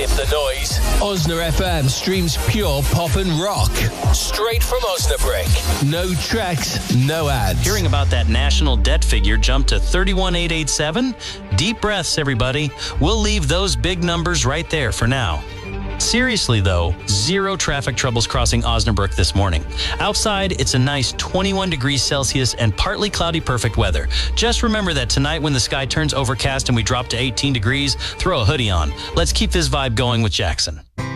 Skip the noise. Osna FM streams pure pop and rock. Straight from Osnabrück. No tracks, no ads. Hearing about that national debt figure jump to 31,887? Deep breaths, everybody. We'll leave those big numbers right there for now. Seriously, though, zero traffic troubles crossing Osnabrück this morning. Outside, it's a nice 21 degrees Celsius and partly cloudy perfect weather. Just remember that tonight when the sky turns overcast and we drop to 18 degrees, throw a hoodie on. Let's keep this vibe going with Jackson.